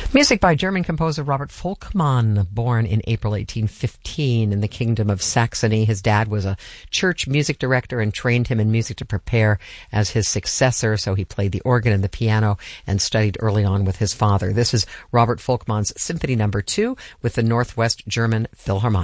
Music by German composer Robert Volkmann, born in April 1815 in the Kingdom of Saxony. His dad was a church music director and trained him in music to prepare as his successor, so he played the organ and the piano and studied early on with his father. This is Robert Volkmann's Symphony No. 2 with the Northwest German Philharmonic.